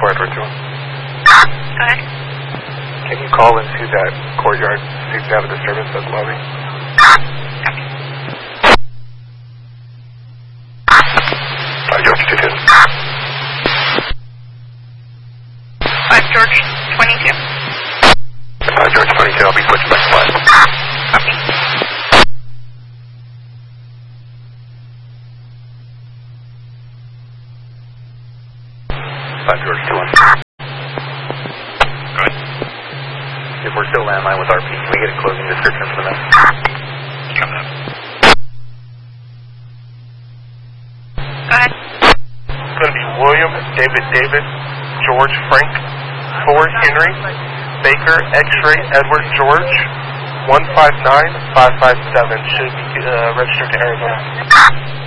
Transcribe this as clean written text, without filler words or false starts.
for Edward 2. Go ahead. Can you call into that courtyard? Seems to have a disturbance at the lobby. George 22. 5 George 22. George 22, I'll be switching back to flight. Copy. George 21. Go ahead. If we're still landline with RP, can we get a closing description for the mess? Coming up. Go ahead. It's going to be William, David, George, Frank, 4 Henry, Baker, X-ray, Edward, George, 159557 should be registered to Arizona.